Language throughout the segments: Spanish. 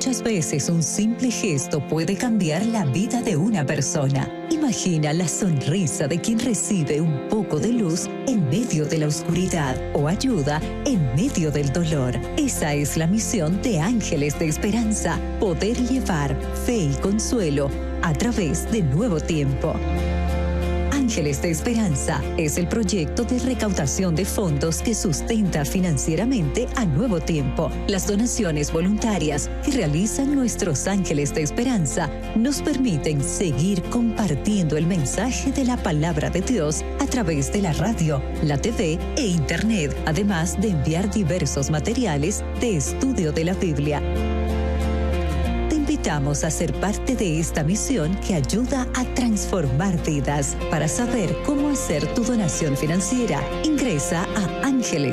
Muchas veces un simple gesto puede cambiar la vida de una persona. Imagina la sonrisa de quien recibe un poco de luz en medio de la oscuridad o ayuda en medio del dolor. Esa es la misión de Ángeles de Esperanza, poder llevar fe y consuelo a través de Nuevo Tiempo. Ángeles de Esperanza es el proyecto de recaudación de fondos que sustenta financieramente a Nuevo Tiempo. Las donaciones voluntarias que realizan nuestros Ángeles de Esperanza nos permiten seguir compartiendo el mensaje de la palabra de Dios a través de la radio, la TV e Internet, además de enviar diversos materiales de estudio de la Biblia. Te invitamos a ser parte de esta misión que ayuda a transformar vidas. Para saber cómo hacer tu donación financiera, ingresa a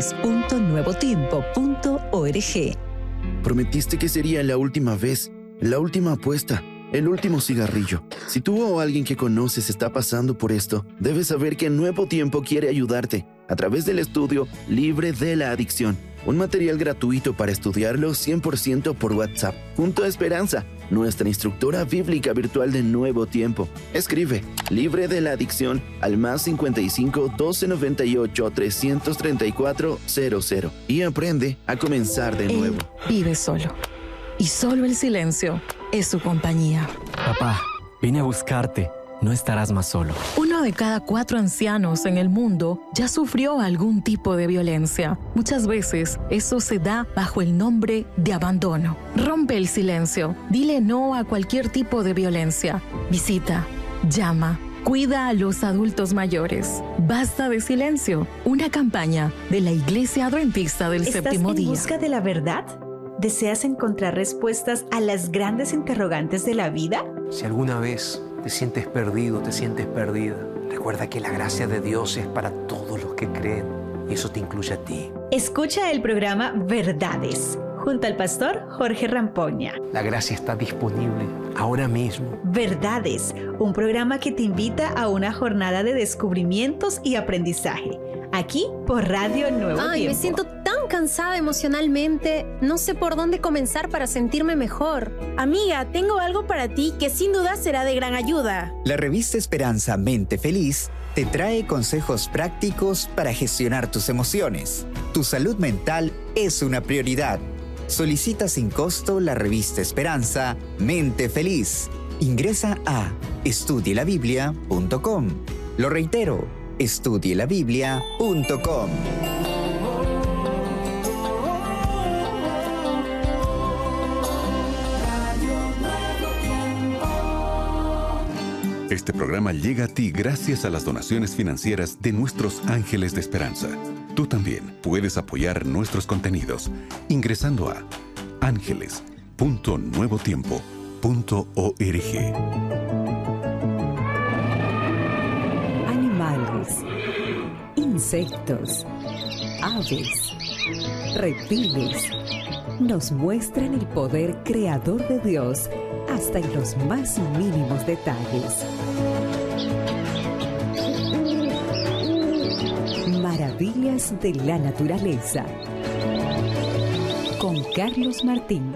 angeles.nuevotiempo.org. Prometiste que sería la última vez, la última apuesta, el último cigarrillo. Si tú o alguien que conoces está pasando por esto, debes saber que Nuevo Tiempo quiere ayudarte a través del estudio Libre de la Adicción. Un material gratuito para estudiarlo 100% por WhatsApp, junto a Esperanza, nuestra instructora bíblica virtual de Nuevo Tiempo. Escribe Libre de la Adicción al +55 1298 334 00 y aprende a comenzar de nuevo. Él vive solo y solo el silencio es su compañía. Papá, vine a buscarte. No estarás más solo. 1 de cada 4 ancianos en el mundo ya sufrió algún tipo de violencia. Muchas veces eso se da bajo el nombre de abandono. Rompe el silencio. Dile no a cualquier tipo de violencia. Visita, llama, cuida a los adultos mayores. Basta de silencio. Una campaña de la Iglesia Adventista del Séptimo Día. ¿Estás en busca de la verdad? ¿Deseas encontrar respuestas a las grandes interrogantes de la vida? Si alguna vez te sientes perdido, te sientes perdida, recuerda que la gracia de Dios es para todos los que creen y eso te incluye a ti. Escucha el programa Verdades junto al pastor Jorge Rampoña. La gracia está disponible ahora mismo. Verdades, un programa que te invita a una jornada de descubrimientos y aprendizaje. Aquí por Radio Nuevo Tiempo. Me siento tan cansada emocionalmente. No sé por dónde comenzar para sentirme mejor. Amiga, tengo algo para ti que sin duda será de gran ayuda. La revista Esperanza Mente Feliz te trae consejos prácticos para gestionar tus emociones. Tu salud mental es una prioridad. Solicita sin costo la revista Esperanza Mente Feliz. Ingresa a estudielabiblia.com. Lo reitero, estudielabiblia.com. Este programa llega a ti gracias a las donaciones financieras de nuestros Ángeles de Esperanza. Tú también puedes apoyar nuestros contenidos ingresando a angeles.nuevotiempo.org. Animales, insectos, aves, reptiles, nos muestran el poder creador de Dios hasta en los más mínimos detalles. Maravillas de la naturaleza. Con Carlos Martín.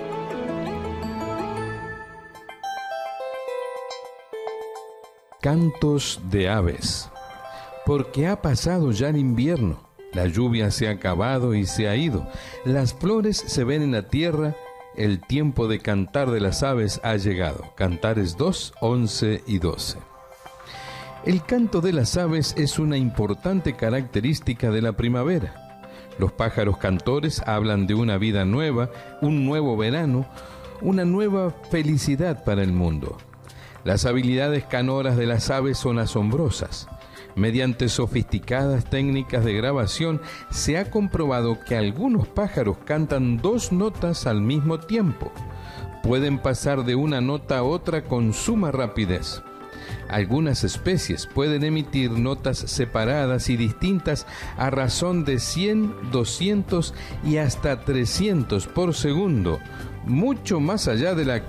Cantos de aves. Porque ha pasado ya el invierno, la lluvia se ha acabado y se ha ido, las flores se ven en la tierra, el tiempo de cantar de las aves ha llegado. Cantares 2, 11 y 12. El canto de las aves es una importante característica de la primavera. Los pájaros cantores hablan de una vida nueva, un nuevo verano, una nueva felicidad para el mundo. Las habilidades canoras de las aves son asombrosas. Mediante sofisticadas técnicas de grabación, se ha comprobado que algunos pájaros cantan 2 notas al mismo tiempo. Pueden pasar de una nota a otra con suma rapidez. Algunas especies pueden emitir notas separadas y distintas a razón de 100, 200 y hasta 300 por segundo, mucho más allá de la